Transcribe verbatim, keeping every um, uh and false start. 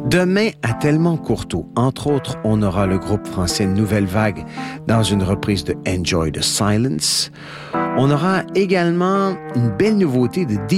Demain, à Tellement Courteau, entre autres, on aura le groupe français Nouvelle Vague dans une reprise de Enjoy the Silence. On aura également une belle nouveauté de D